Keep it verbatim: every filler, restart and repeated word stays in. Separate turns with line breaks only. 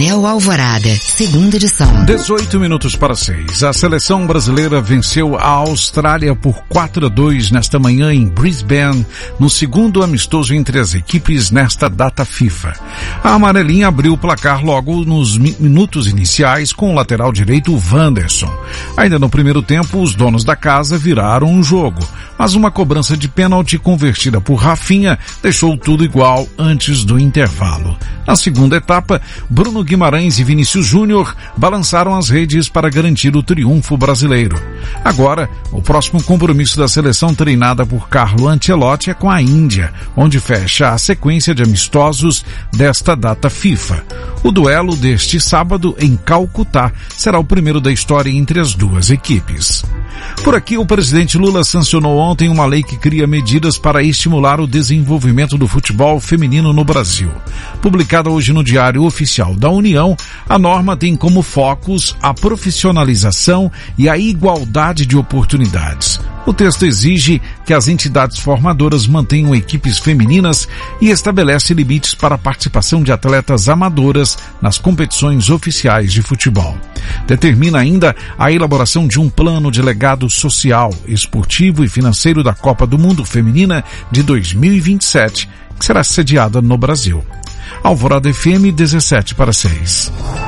Painel Alvorada, segunda edição.
dezoito minutos para seis. A seleção brasileira venceu a Austrália por quatro a dois nesta manhã em Brisbane, no segundo amistoso entre as equipes nesta data FIFA. A amarelinha abriu o placar logo nos mi- minutos iniciais com o lateral direito Wanderson. Ainda no primeiro tempo, os donos da casa viraram o jogo, mas uma cobrança de pênalti convertida por Rafinha deixou tudo igual antes do intervalo. Na segunda etapa, Bruno Guimarães e Vinícius Júnior balançaram as redes para garantir o triunfo brasileiro. Agora, o próximo compromisso da seleção treinada por Carlo Ancelotti é com a Índia, onde fecha a sequência de amistosos desta data FIFA. O duelo deste sábado em Calcutá será o primeiro da história entre as duas equipes. Por aqui, o presidente Lula sancionou ontem uma lei que cria medidas para estimular o desenvolvimento do futebol feminino no Brasil. Publicada hoje no Diário Oficial da União, a norma tem como focos a profissionalização e a igualdade de oportunidades. O texto exige que as entidades formadoras mantenham equipes femininas e estabelece limites para a participação de atletas amadoras nas competições oficiais de futebol. Determina ainda a elaboração de um plano de legado social, esportivo e financeiro da Copa do Mundo Feminina de dois mil e vinte e sete, que será sediada no Brasil. Alvorada F M, dezessete para seis.